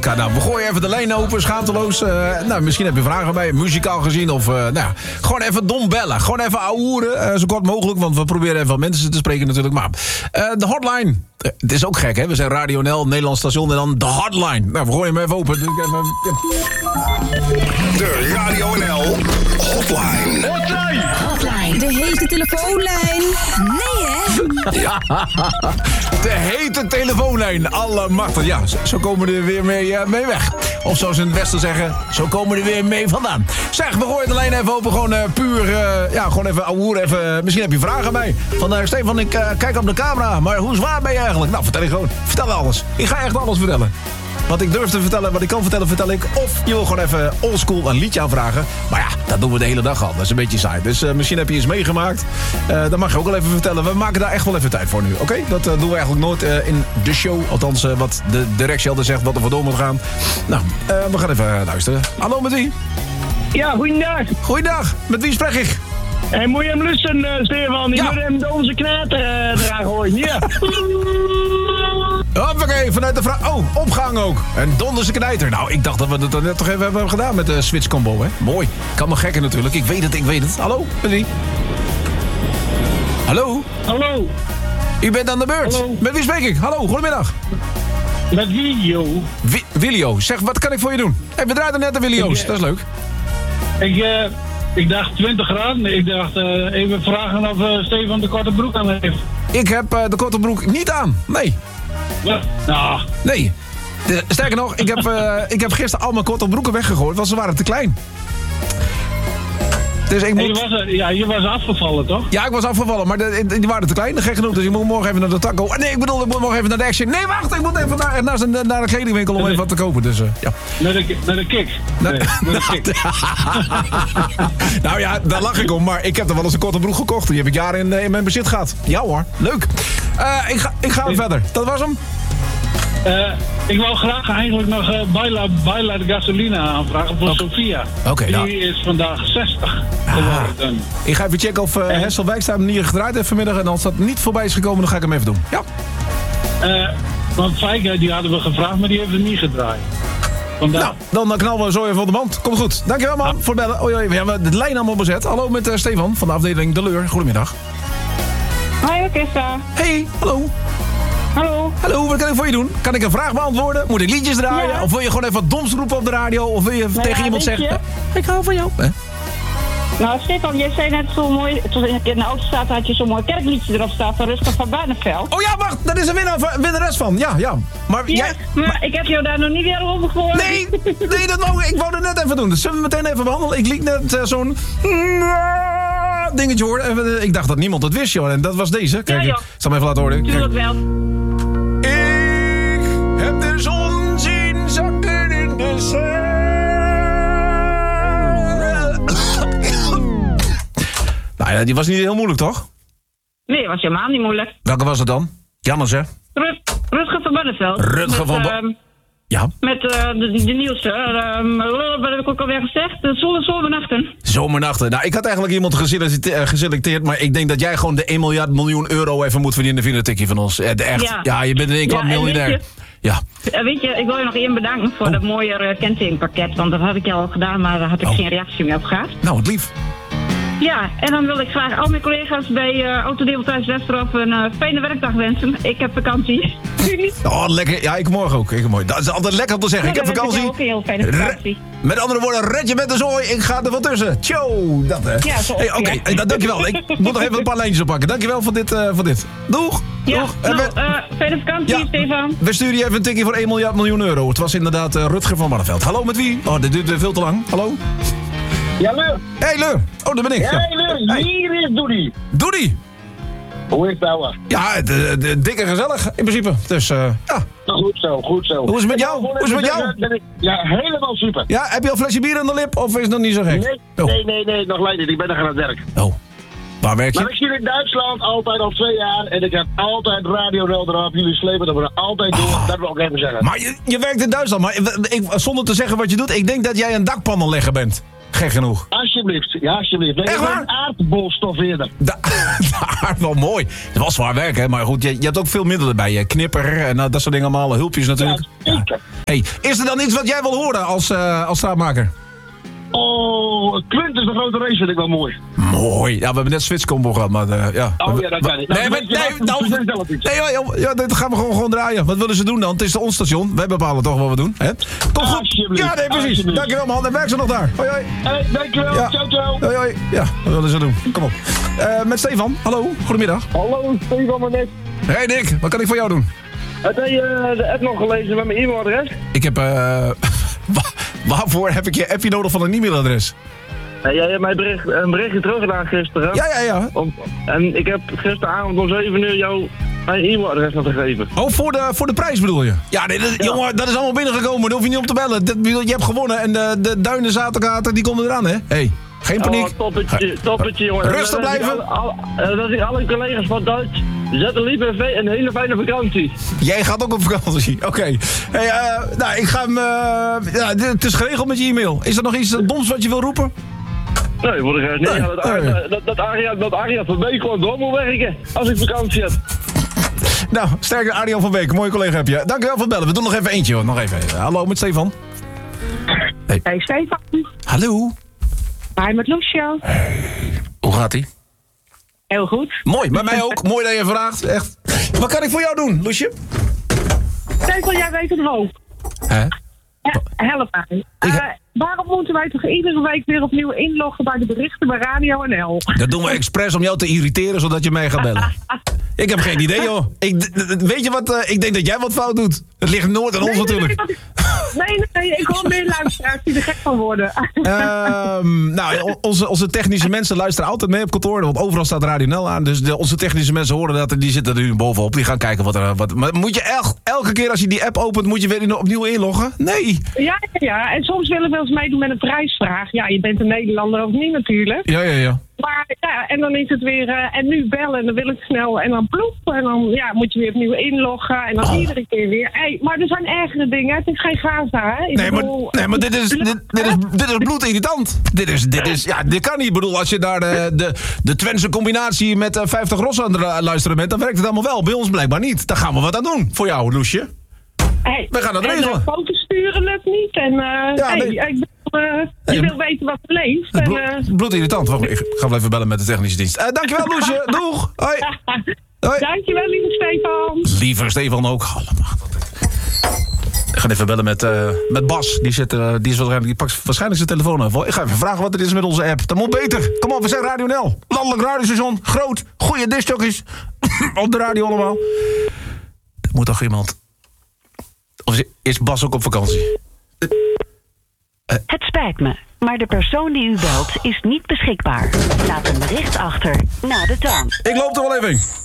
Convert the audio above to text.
Nou, we gooien even de lijn open, schaamteloos. Misschien heb je vragen bij, muzikaal gezien. Of gewoon even dom bellen. Gewoon even ouwehoeren, zo kort mogelijk. Want we proberen even mensen te spreken natuurlijk. Maar de hotline, het is ook gek, hè? We zijn Radio NL, Nederlands station en dan de hotline. Nou, we gooien hem even open. De Radio NL hotline. Hotline. De hete telefoonlijn. Nee, hè? Ja, de hete telefoonlijn. Allemachtig. Ja, zo komen we er weer mee weg. Of zoals in het Westen zeggen, zo komen we er weer mee vandaan. Zeg, we gooien de lijn even open. Gewoon puur, gewoon even ouwehoeren. Even, misschien heb je vragen bij. Van Stefan, ik kijk op de camera. Maar hoe zwaar ben je eigenlijk? Nou, vertel je gewoon. Vertel alles. Ik ga echt alles vertellen. Wat ik durf te vertellen, wat ik kan vertellen, vertel ik. Of je wil gewoon even oldschool een liedje aanvragen. Maar ja, dat doen we de hele dag al. Dat is een beetje saai. Dus misschien heb je iets meegemaakt. Dat mag je ook wel even vertellen. We maken daar echt wel even tijd voor nu. Oké? Dat doen we eigenlijk nooit in de show. Althans, wat de directie altijd zegt, wat er voor door moet gaan. Nou, we gaan even luisteren. Hallo, met wie? Ja, goeiedag. Goeiedag. Met wie spreek ik? En moet je hem lusten, Stefan? Je moet hem door onze knater eraan gooien. Ja. Hoppakee, vanuit de opgang ook. En donderse knijter. Nou, ik dacht dat we het net toch even hebben gedaan met de Switch combo, hè? Mooi. Kan nog gekker natuurlijk. Ik weet het. Hallo, met wie? Hallo? Hallo. U bent aan de beurt. Hallo. Met wie spreek ik? Hallo, goedemiddag. Met Willio. Willio, zeg, wat kan ik voor je doen? Hey, we draaiden net de Willio's, dat is leuk. Ik dacht 20 graden. Ik dacht even vragen of Stefan de korte broek aan heeft. Ik heb de korte broek niet aan, nee. Wat? Nou. Nee. Sterker nog, ik heb gisteren al mijn korte broeken weggegooid, want ze waren te klein. Dus ik moet... je was afgevallen, toch? Ja, ik was afgevallen, maar die waren te klein, gek genoeg. Dus ik moet morgen even naar de taco. Nee, ik moet morgen even naar de Action. Nee, wacht, ik moet even naar de kledingwinkel om even wat te kopen. Dus, ja. Naar de Kik. Naar de Kik. Nou ja, daar lach ik om, maar ik heb er wel eens een korte broek gekocht. Die heb ik jaren in mijn bezit gehad. Ja hoor, leuk. Ik ga verder. Dat was hem. Ik wil graag eigenlijk nog Baila de Gasolina aanvragen voor Sofia. Die is vandaag 60 geworden. Ik ga even checken of Hessel Wijkstra hem niet gedraaid heeft vanmiddag. En als dat niet voorbij is gekomen, dan ga ik hem even doen. Ja. Want Feike, die hadden we gevraagd, maar die heeft het niet gedraaid. Vandaag. Nou, dan knallen we zo even op de band. Komt goed. Dankjewel man voor het bellen. We hebben de lijn allemaal bezet. Hallo met Stefan van de afdeling De Leur. Goedemiddag. Hoi, Christa. Hey, hallo. Hallo, wat kan ik voor je doen? Kan ik een vraag beantwoorden? Moet ik liedjes draaien? Ja. Of wil je gewoon even wat doms roepen op de radio? Of wil je tegen iemand zeggen... Ik hou van jou. Nou, Stefan, jij zei net zo mooi... Toen ik in de auto zat, had je zo'n mooi kerkliedje erop staan van Rutger van Barneveld. Oh ja, wacht, daar is een winnares van. Ja. Maar, maar ik heb jou daar nog niet weer over gehoord. Nee, ik wou dat net even doen. Dus zullen we meteen even behandelen? Ik liet net zo'n... dingetje horen. Ik dacht dat niemand het wist, joh. En dat was deze. Kijk, ik zal hem even laten horen. Tuurlijk wel. Ik heb de zon zien zakken in de zee. Nou ja, die was niet heel moeilijk, toch? Nee, was helemaal niet moeilijk. Welke was het dan? Jannes, hè? Rutger van Barneveld. Rutger van Barneveld. Ja. Met de nieuwste. Wat heb ik ook alweer gezegd? Zomernachten. Zomernachten. Nou, ik had eigenlijk iemand geselecteerd, maar ik denk dat jij gewoon de 1 miljoen euro even moet verdienen via de tikkie van ons. Echt. Ja, je bent in één klap miljonair. Ja. Weet je, ik wil je nog één bedanken voor dat mooie kentekpakket, want dat had ik al gedaan, maar daar had ik geen reactie meer op gehad. Nou, wat lief. Ja, en dan wil ik graag al mijn collega's bij Autodeeltuis Westerhof een fijne werkdag wensen. Ik heb vakantie. Oh, lekker. Ja, ik morgen ook. Dat is altijd lekker om te zeggen. Ik heb vakantie. Ook een heel fijne vakantie. Met andere woorden, red je met de zooi. Ik ga er van tussen. Tjo, dat hè. Ja, zo. Hey, Oké, dankjewel. Ik moet nog even een paar lijntjes oppakken. Dankjewel voor dit. Doeg. Ja, doeg. fijne vakantie, Stefan. We sturen je even een tikkie voor 1 miljoen euro. Het was inderdaad Rutger van Barneveld. Hallo, met wie? Oh, dit duurt veel te lang. Hallo? Ja, Leur. Hey, Leur. Oh, daar ben ik. Hey, Leur. Hier is Doody. Doody. Hoe is het nou? Ja, dikke gezellig in principe. Dus, ja. Goed zo. Hoe is het met jou? Ja, helemaal super. Ja, heb je al een flesje bier aan de lip of is het nog niet zo gek? Nee, nog leider. Ik ben nog aan het werk. Oh. Waar werk je? Maar ik zit in Duitsland altijd al 2 jaar en ik heb altijd Radio Nel erop. Jullie slepen dat we er altijd door. Dat wil ik even zeggen. Maar je werkt in Duitsland, maar zonder te zeggen wat je doet, ik denk dat jij een dakpannenlegger bent. Gek genoeg. Alsjeblieft, ja, alsjeblieft. Nee, echt waar? Aardbolstof eerder. De aardbol, mooi. Het is wel zwaar werk, hè? Maar goed, je hebt ook veel middelen bij. Knipper en dat soort dingen allemaal. Hulpjes natuurlijk. Ja. Hey, is er dan iets wat jij wil horen als straatmaker? Oh, Quint is de grote race, vind ik wel mooi. Mooi. Ja, we hebben net Switchcombo gehad, maar ja. Oh ja, dat kan niet. Nee, dat gaan we gewoon draaien. Wat willen ze doen dan? Het is ons station. Wij bepalen toch wat we doen. Hè? Kom goed. Ja, nee, precies. Dankjewel, man. En werk ze nog daar. Hoi, hoi. Hey, dankjewel. Ja. Ciao. Hoi, hoi. Ja, wat willen ze doen? Kom op. Met Stefan. Hallo, goedemiddag. Hallo, Stefan maar net. Hey Dick, wat kan ik voor jou doen? Heb je de app nog gelezen met mijn e-mailadres? Ik heb, waarvoor heb ik je appje nodig van een e-mailadres? Nee, jij hebt mij een berichtje teruggedaan gisteren. Ja. En ik heb gisteravond om 7 uur jou mijn e-mailadres nog gegeven. Oh, voor de prijs bedoel je? Ja, nee, jongen, dat is allemaal binnengekomen. Daar hoef je niet op te bellen. Je hebt gewonnen en de duinen zaterkater, die komen eraan, hè? Hey, geen paniek. Oh, toppetje, jongen. Rustig blijven. Dat ik alle collega's van Duits zetten lief een hele fijne vakantie. Jij gaat ook op vakantie, oké. Hey, nou, ik ga hem... het is geregeld met je e-mail. Is er nog iets doms wat je wil roepen? Nee, voor de rest niet. Dat Arjan van Beek gewoon door moet werken als ik vakantie heb. Nou, sterker Arjan van Beek, mooie collega heb je. Dankjewel voor het bellen. We doen nog even eentje, hoor. Nog even. Hallo, met Stefan. Hey Stefan. Hallo. Hi met Lucio. Hoe gaat-ie? Heel goed. Mooi, bij mij ook. Mooi dat je vraagt, echt. Wat kan ik voor jou doen, Loesje? Stefan, jij weet het wel. Hè? Help mij. Waarom moeten wij toch iedere week weer opnieuw inloggen bij de berichten bij Radio NL? Dat doen we expres om jou te irriteren, zodat je mij gaat bellen. Ik heb geen idee, joh. Weet je wat? Ik denk dat jij wat fout doet. Het ligt nooit aan ons natuurlijk. Nee, ik hoor meer luisteraars die er gek van worden. Nou, onze technische mensen luisteren altijd mee op kantoor, want overal staat Radio NL aan. Dus onze technische mensen horen dat en die zitten er nu bovenop. Die gaan kijken wat. Maar moet je elke keer als je die app opent, moet je weer opnieuw inloggen? Nee. Ja, en soms willen we eens meedoen met een prijsvraag. Ja, je bent een Nederlander ook niet natuurlijk. Ja. Maar ja, en dan is het weer, en nu bellen, en dan wil ik snel, en dan ploep, en dan moet je weer opnieuw inloggen, en dan iedere keer weer. Hey, maar er zijn ergere dingen, het is geen Gaza, hè? Nee, maar dit is bloedirritant. Dit kan niet. Ik bedoel, als je daar de Twentse combinatie met 50 rossen aan het luisteren bent, dan werkt het allemaal wel. Bij ons blijkbaar niet. Daar gaan we wat aan doen voor jou, Loesje. Hey, we gaan dat regelen. En foto's sturen lukt niet, en je wil weten wat er leeft. Bloedirritant. Ik ga wel even bellen met de technische dienst. Dankjewel, Loesje. Doeg. Hoi. Hoi. Dankjewel, lieve Stefan. Lieve Stefan ook. Ik ga even bellen met Bas. Die pakt waarschijnlijk zijn telefoon af. Ik ga even vragen wat er is met onze app. Dat moet beter. Kom op, we zijn Radio NL. Landelijk radiostation. Groot. Goeie discjockeys. Op de radio allemaal. Er moet toch iemand... Of is Bas ook op vakantie? Het spijt me, maar de persoon die u belt is niet beschikbaar. Laat een bericht achter na de toon. Ik loop er wel even.